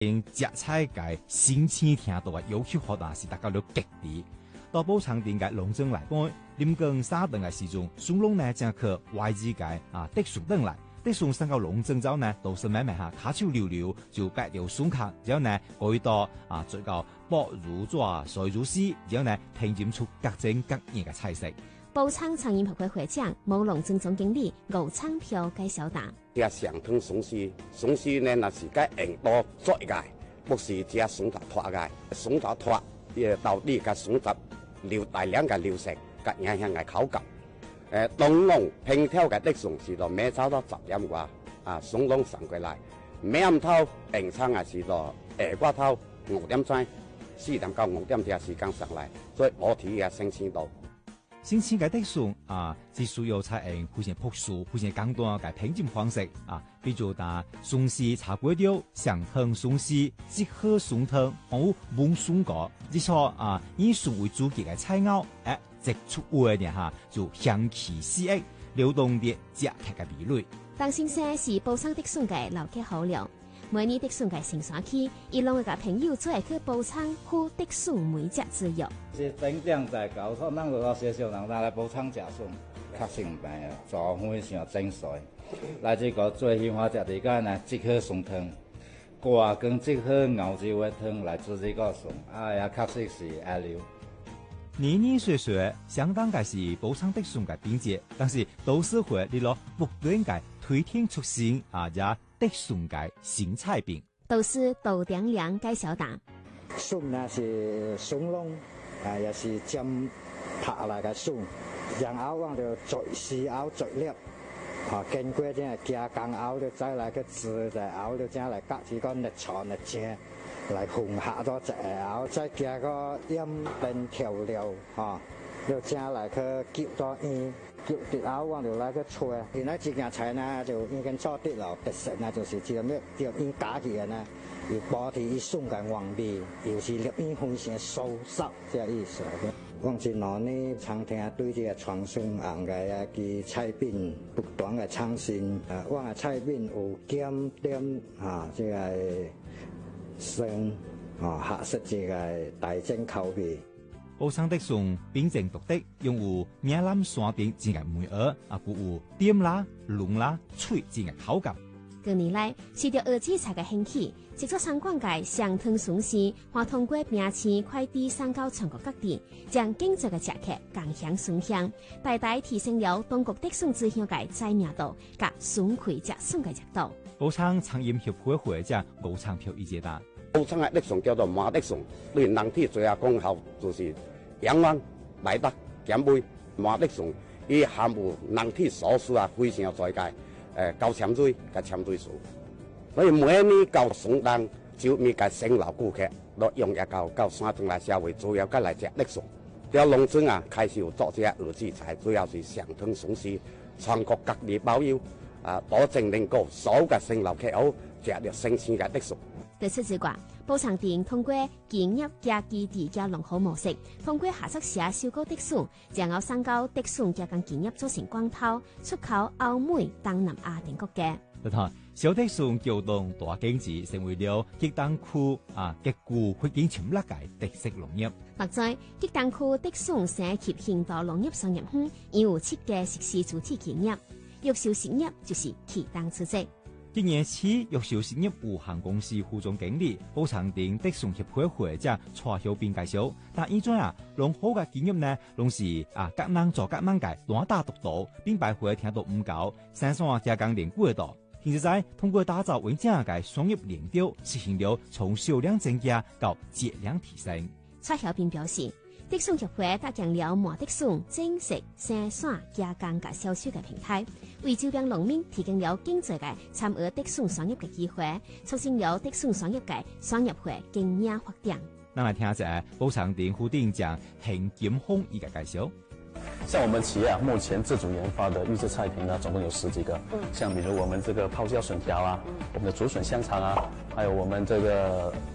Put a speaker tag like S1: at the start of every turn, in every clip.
S1: 因食菜嘅新鮮聽到嘅要求好大，是大家都極低。到寶昌店嘅農莊來講，臨更沙等嘅時鐘，松龍呢正去外資嘅德松等來，德松上到農莊之後呢，都是慢慢下卡手溜溜就擺條松卡，然後呢過到最後薄如抓、碎如絲，然後呢聽檢出各種各樣嘅菜式。
S2: 寶昌餐飲協會會長、務農總總經理吳昌飄介紹答：
S3: 這上湯松絲，松絲呢那是該硬多做嘅，不是只松頭脫嘅，松頭脫也到呢個松汁流大量嘅流食，個影響嘅口感。東龍平挑嘅的松是到每炒到10點啩，松龍上過來，每暗頭平倉係是到瓜頭5點鐘，4點到5點嘅時間上來，所以我提嘅新鮮度。
S1: 新鮮嘅的松只需要採用非常樸素、非常簡單嘅烹飪方式比如松絲茶粿條、上湯松絲、即喝松湯、燜松果，呢錯以松為主嘅菜肴，直出味呢就香氣四溢，流動啲食客嘅味蕾。
S2: 當先生是寶昌的松嘅老客好料，每年的松嘅成山區，伊攏會甲朋友做下去寶昌赴的松每隻之約。
S4: 是真正在搞錯，咱就到少少人來寶昌食松，較成病啊，做非常精髓。來這個最喜歡食的個呢，即喝松湯，掛跟即喝牛子胃湯來做這個松，也確實是愛料。
S1: 年年歲歲相當嘅是寶昌的松嘅邊節，但是都是會嚟落不斷嘅推天出新也的松嘅新菜品。
S2: 都是杜良良介紹答：
S5: 松呢是松龍，也是尖拍來嘅松，然後往到最細熬最粒，經過啲加工熬到再來個字，再熬到將來隔住個熱炒熱蒸。來烘下咗隻熬，再加個鹽冰調料，又加來個攪咗鹽，攪啲熬往度來個吹。原來這樣菜呢就已經做啲了，特色呢就是這樣調鹽加嘅呢，要保持一松嘅黃味，又是入鹽非常酥濕，這意思。往前來呢，餐廳對這個傳承硬嘅一啲菜品不斷嘅創新，往嘅菜品有減點這個。生合適這個大眾口味。
S1: 寶昌的松品質獨特，用有嶺南山頂之嘅梅兒，故有甜啦、濃啦、脆之嘅口感。
S2: 近年來，隨着二級菜嘅興起，製作餐館嘅上湯松絲，還通過餅糍快遞送到全國各地，將經濟嘅食客共享松香，大大提升了當國的松之鄉嘅知名度，及松葵食松嘅熱度。
S1: 寶昌餐飲協會會長吳昌飄一解答：
S3: 寶昌嘅的松叫做麻的松，對人體最有功效就是養顏、美德、減肥。麻的松伊含有人體所需非常在界高纖水嘅纖水素，所以每年到松檔就咪個新老顧客都用一到山東來社會主要嘅來食的松。到農村開始有做這二級菜，主要是上湯松絲，全國各地包郵。保證能夠所有嘅新老客戶食到新鮮嘅的松。
S2: 第七之掛，寶昌店通過建業加基地加農好模式，通過下則寫收購的松，然後送到的松加工建業做成光頭，出口歐美、東南亞等國嘅。
S1: 小的松叫動大經濟，成為了吉丹區極具環境潛力嘅特色農業。
S2: 或在吉丹區的松社及現代農業商業園，已有7個實施主體企業。玉秀實業就是其當之一。
S1: 今年起，玉秀實業有限公司副總經理、寶昌店的松協會會長蔡曉斌介紹，但依種農好嘅經驗呢，攏是各人做各人嘅單打獨鬥，並百會聽到唔夠，生產加工連過度。現在通過打造穩健嘅商業鏈條，實現了從銷量增加到質量提升。
S2: 蔡曉斌表示，的松協會搭建了麻的松正式生產加工及銷售嘅平台，為周邊農民提供了經濟嘅參與的松商業嘅機會，促進了的松商業嘅商業會經驗發展。
S1: 那來聽一下寶昌店副店長陳金紅一個介紹。
S6: 像我們企業目前自主研發的預製菜品呢，總共有10幾個。像比如我們這個泡椒筍條我們的竹筍香腸還有我們這個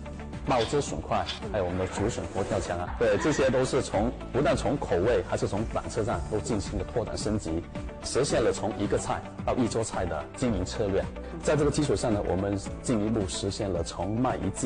S6: 鲍汁笋块，还有我们的竹笋佛跳墙啊，对，这些都是不但从口味，还是从板车上都进行了拓展升级，实现了从一个菜到一桌菜的经营策略。在这个基础上呢，我们进一步实现了从卖一季